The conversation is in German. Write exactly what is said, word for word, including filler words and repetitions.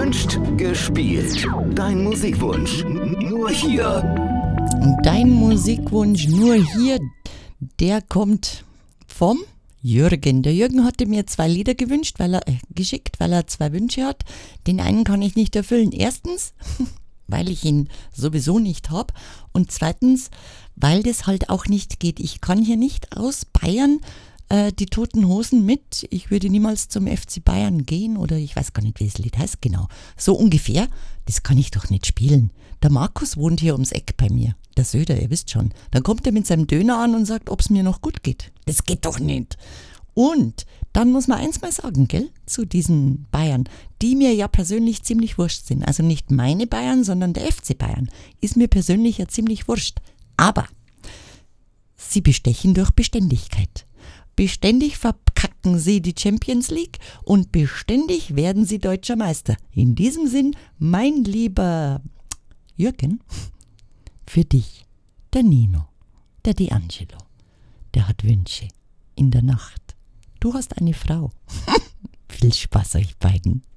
Gewünscht, gespielt. Dein Musikwunsch. Nur hier. Dein Musikwunsch nur hier, der kommt vom Jürgen. Der Jürgen hatte mir zwei Lieder gewünscht, weil er äh, geschickt, weil er zwei Wünsche hat. Den einen kann ich nicht erfüllen. Erstens, weil ich ihn sowieso nicht habe. Und zweitens, weil das halt auch nicht geht. Ich kann hier nicht aus Bayern äh, die Toten Hosen mit. Ich würde niemals zum F C Bayern gehen oder ich weiß gar nicht, wie das Lied heißt genau. So ungefähr. Das kann ich doch nicht spielen. Der Markus wohnt hier ums Eck bei mir. Der Söder, ihr wisst schon. Dann kommt er mit seinem Döner an und sagt, ob es mir noch gut geht. Das geht doch nicht. Und dann muss man eins mal sagen, gell, zu diesen Bayern, die mir ja persönlich ziemlich wurscht sind. Also nicht meine Bayern, sondern der F C Bayern. Ist mir persönlich ja ziemlich wurscht. Aber sie bestechen durch Beständigkeit. Beständig verkacken sie die Champions League und beständig werden sie deutscher Meister. In diesem Sinn, mein lieber Jürgen, für dich, der Nino, der D'Angelo, der hat Wünsche in der Nacht. Du hast eine Frau. Viel Spaß euch beiden.